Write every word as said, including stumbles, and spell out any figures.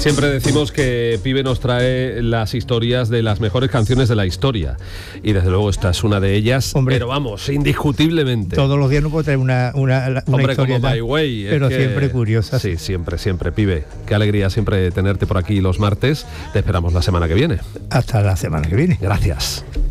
Siempre decimos que Pibe nos trae las historias de las mejores canciones de la historia. Y desde luego esta es una de ellas. Hombre, pero vamos, indiscutiblemente. Todos los días no puedo traer una, una, una Hombre, historia como tan, My Way, pero que, siempre curiosa. Sí, siempre, siempre, Pibe. Qué alegría siempre tenerte por aquí los martes. Te esperamos la semana que viene. Hasta la semana que viene. Gracias.